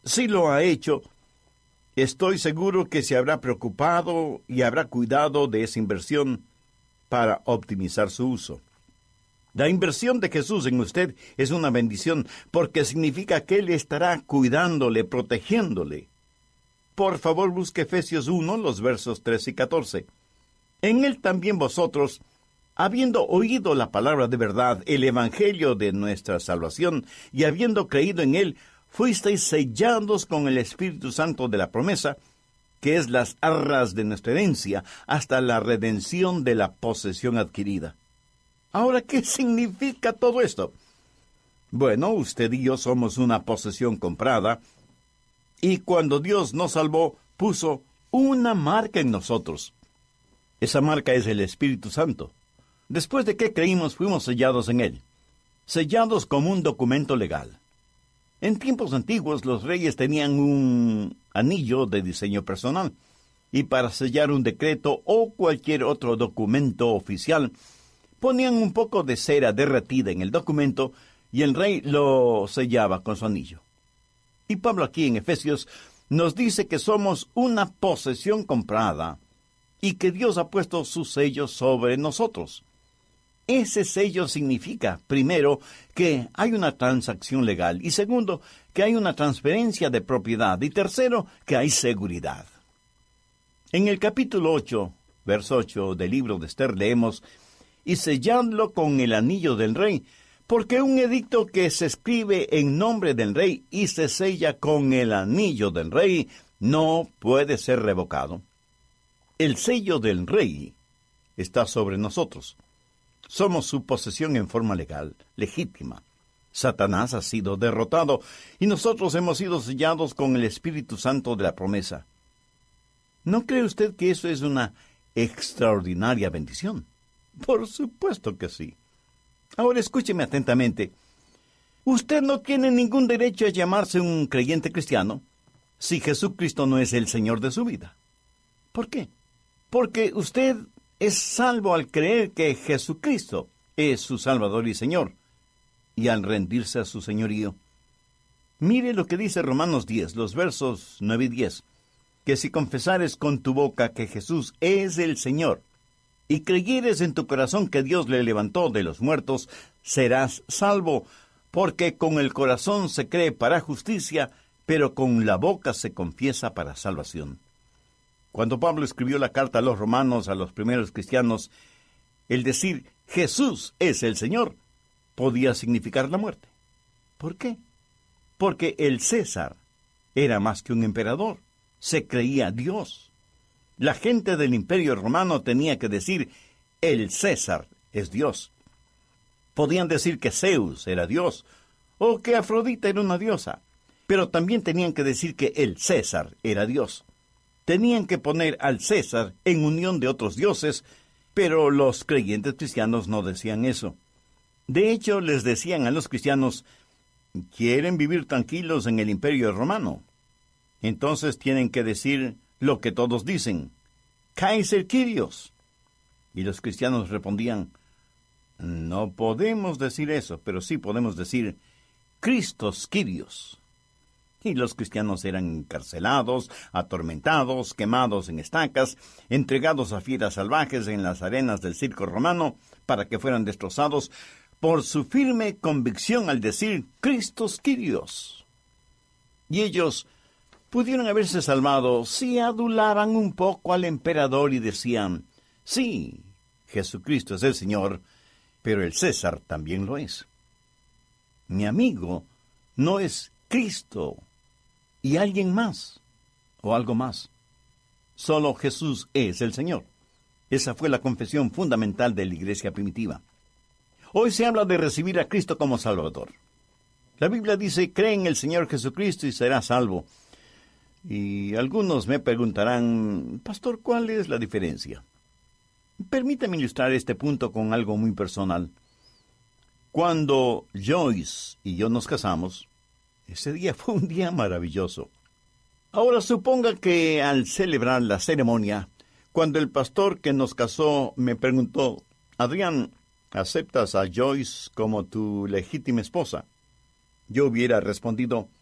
Si lo ha hecho, estoy seguro que se habrá preocupado y habrá cuidado de esa inversión para optimizar su uso. La inversión de Jesús en usted es una bendición porque significa que Él estará cuidándole, protegiéndole. Por favor, busque Efesios 1, los versos 13 y 14. En Él también vosotros, habiendo oído la palabra de verdad, el evangelio de nuestra salvación, y habiendo creído en Él, fuisteis sellados con el Espíritu Santo de la promesa, que es las arras de nuestra herencia, hasta la redención de la posesión adquirida. Ahora, ¿qué significa todo esto? Bueno, usted y yo somos una posesión comprada, y cuando Dios nos salvó, puso una marca en nosotros. Esa marca es el Espíritu Santo. Después de que creímos, fuimos sellados en Él, sellados como un documento legal. En tiempos antiguos, los reyes tenían un anillo de diseño personal, y para sellar un decreto o cualquier otro documento oficial, ponían un poco de cera derretida en el documento y el rey lo sellaba con su anillo. Y Pablo aquí en Efesios nos dice que somos una posesión comprada y que Dios ha puesto su sello sobre nosotros. Ese sello significa, primero, que hay una transacción legal y segundo, que hay una transferencia de propiedad y tercero, que hay seguridad. En el capítulo 8, verso 8 del libro de Esther leemos: y selladlo con el anillo del rey, porque un edicto que se escribe en nombre del rey y se sella con el anillo del rey no puede ser revocado. El sello del rey está sobre nosotros. Somos su posesión en forma legal, legítima. Satanás ha sido derrotado y nosotros hemos sido sellados con el Espíritu Santo de la promesa. ¿No cree usted que eso es una extraordinaria bendición? Por supuesto que sí. Ahora escúcheme atentamente. Usted no tiene ningún derecho a llamarse un creyente cristiano si Jesucristo no es el Señor de su vida. ¿Por qué? Porque usted es salvo al creer que Jesucristo es su Salvador y Señor, y al rendirse a su señorío. Mire lo que dice Romanos 10, los versos 9 y 10, que si confesares con tu boca que Jesús es el Señor, y creyeres en tu corazón que Dios le levantó de los muertos, serás salvo, porque con el corazón se cree para justicia, pero con la boca se confiesa para salvación. Cuando Pablo escribió la carta a los romanos, a los primeros cristianos, el decir Jesús es el Señor podía significar la muerte. ¿Por qué? Porque el César era más que un emperador, se creía Dios. La gente del Imperio Romano tenía que decir, el César es Dios. Podían decir que Zeus era Dios, o que Afrodita era una diosa, pero también tenían que decir que el César era Dios. Tenían que poner al César en unión de otros dioses, pero los creyentes cristianos no decían eso. De hecho, les decían a los cristianos, ¿quieren vivir tranquilos en el Imperio Romano? Entonces tienen que decir lo que todos dicen, Kaiser Kyrios. Y los cristianos respondían, no podemos decir eso, pero sí podemos decir Christos Kyrios. Y los cristianos eran encarcelados, atormentados, quemados en estacas, entregados a fieras salvajes en las arenas del circo romano para que fueran destrozados por su firme convicción al decir Christos Kyrios. Y ellos pudieron haberse salvado si adulaban un poco al emperador y decían, sí, Jesucristo es el Señor, pero el César también lo es. Mi amigo no es Cristo y alguien más o algo más. Solo Jesús es el Señor. Esa fue la confesión fundamental de la iglesia primitiva. Hoy se habla de recibir a Cristo como Salvador. La Biblia dice, cree en el Señor Jesucristo y serás salvo. Y algunos me preguntarán, Pastor, ¿cuál es la diferencia? Permítame ilustrar este punto con algo muy personal. Cuando Joyce y yo nos casamos, ese día fue un día maravilloso. Ahora suponga que al celebrar la ceremonia, cuando el pastor que nos casó me preguntó, Adrián, ¿aceptas a Joyce como tu legítima esposa? Yo hubiera respondido,